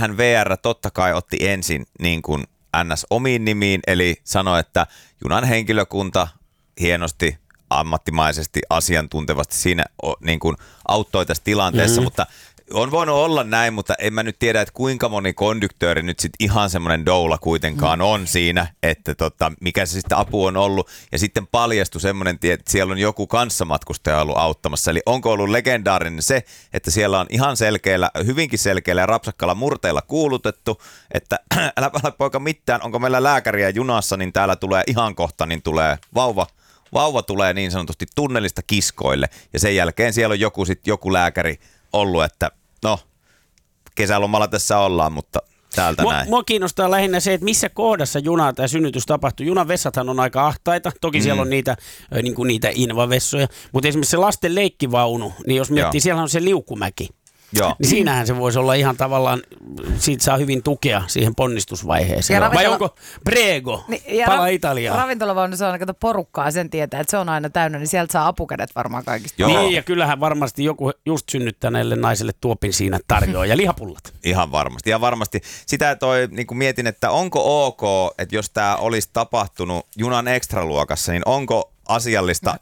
siinähän VR totta kai otti ensin niin kuin NS omiin nimiin, eli sanoi, että junan henkilökunta hienosti, ammattimaisesti, asiantuntevasti siinä niin kuin auttoi tässä tilanteessa, mutta on voinut olla näin, mutta en mä nyt tiedä, että kuinka moni konduktööri nyt sitten ihan semmoinen doula kuitenkaan on siinä, että mikä se sitten apu on ollut. Ja sitten paljastui semmoinen, että siellä on joku kanssamatkustaja ollut auttamassa. Eli onko ollut legendaarinen se, että siellä on ihan selkeällä, hyvinkin selkeällä ja rapsakkalla murteilla kuulutettu, että älä poika mitään, onko meillä lääkäriä junassa, niin täällä tulee ihan kohta, niin tulee vauva tulee niin sanotusti tunnelista kiskoille. Ja sen jälkeen siellä on joku lääkäri ollut, että no, kesälomalla tässä ollaan, mutta täältä näin. Mua kiinnostaa lähinnä se, että missä kohdassa juna tai synnytys tapahtuu. Junan vessathan on aika ahtaita, toki siellä on niitä invavessoja, mutta esimerkiksi se lasten leikkivaunu, niin jos miettii, siellä on se liukumäki. Joo. Niin siinähän se voisi olla ihan tavallaan, siitä saa hyvin tukea siihen ponnistusvaiheeseen. Vai onko Prego, pala Italiaa? Ravintolavaunussa on kato porukkaa, sen tietää, että se on aina täynnä, niin sieltä saa apukädet varmaan kaikista. Joo. Niin, ja kyllähän varmasti joku just synnyttäneelle naiselle tuopin siinä tarjoaa, ja lihapullat. Ihan varmasti, ja varmasti. Sitä niin mietin, että onko ok, että jos tämä olisi tapahtunut junan ekstraluokassa, niin onko asiallista...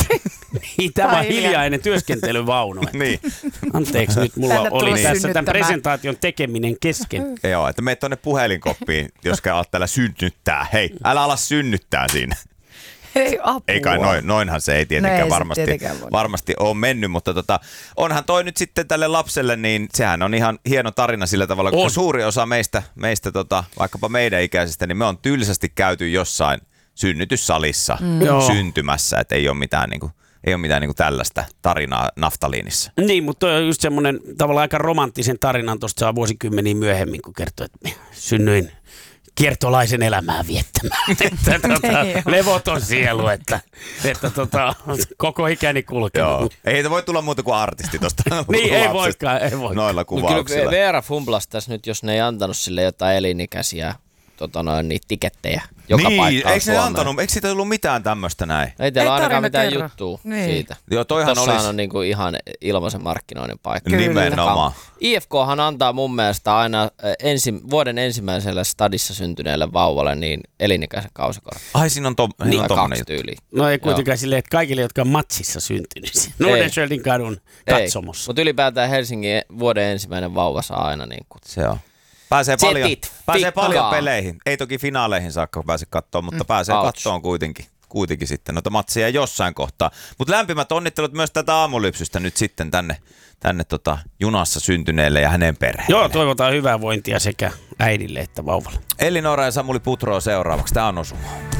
Niin, tämä hiljainen työskentelyvaunu. Niin. Anteeksi, nyt mulla oli tässä tämän presentaation tekeminen kesken. Joo, että menet tuonne puhelinkoppiin, jos alat täällä synnyttää. Hei, älä ala synnyttää siinä. Ei apua. Ei kai noinhan se ei tietenkään varmasti ole mennyt, mutta onhan toi nyt sitten tälle lapselle, niin sehän on ihan hieno tarina sillä tavalla, kun suuri osa meistä vaikkapa meidän ikäisistä, niin me on tylsästi käyty jossain synnytyssalissa syntymässä, että ei ole mitään niinku tällaista tarinaa naftaliinissa. Niin, mutta toi on just semmoinen tavallaan aika romanttisen tarinan, tuosta saa vuosikymmeniä myöhemmin, kun kertoo, että synnyin kiertolaisen elämää viettämään. Levoton sielu, että koko ikäni kulkenut. Joo. Ei voi tulla muuta kuin artisti tuosta niin, ei voikaan. Noilla kuvauksilla. Kyllä VR fumblasi nyt, jos ne ei antanut sille jotain elinikäisiä niitä tikettejä joka paikkaan eikö Suomeen. Ne antanut, eikö siitä ollut mitään tämmöistä näin? Ei teillä ainakaan mitään juttua siitä. Joo, toihan tossahan on niinku ihan ilmaisen markkinoinnin paikka. Kyllä. Nimenomaan. IFKhan antaa mun mielestä aina vuoden ensimmäiselle stadissa syntyneelle vauvalle niin elinikäisen kausikortin. Ai siinä on tommoinen tyyli. No ei kuitenkaan silleen, että kaikille, jotka on matsissa syntynyt. Nordenskjöldin kadun katsomossa. Mutta ylipäätään Helsingin vuoden ensimmäinen vauva saa aina niin kuin. Se on. Pääsee paljon peleihin. Ei toki finaaleihin saakka pääse katsomaan, mutta pääsee katsomaan kuitenkin sitten noita matseja jossain kohtaa. Mutta lämpimät onnittelut myös tätä aamulypsystä nyt sitten tänne junassa syntyneelle ja hänen perheelle. Joo, toivotaan hyvää vointia sekä äidille että vauvalle. Elinora ja Samuli Putro seuraavaksi. Tämä on Osuma.